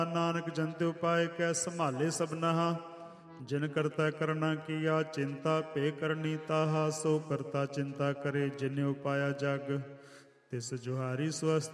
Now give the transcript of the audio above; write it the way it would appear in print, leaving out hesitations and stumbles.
ਨਾਨਕ ਜੰਤਿ ਉਪਾਇ ਕੈ ਸੰਭਾਲੇ ਸਭਨਾ। ਜਿਨ ਕਰਤਾ ਕਰਨਾ ਕੀਆ ਚਿੰਤਾ ਭੇ ਕਰਨੀ ਤਾਹਾ। ਸੋ ਕਰਤਾ ਚਿੰਤਾ ਕਰੇ ਜਿਨ ਉਪਾਇਆ ਜਗ। ਤਿਸ ਜੁਹਾਰੀ ਸਵਸਤ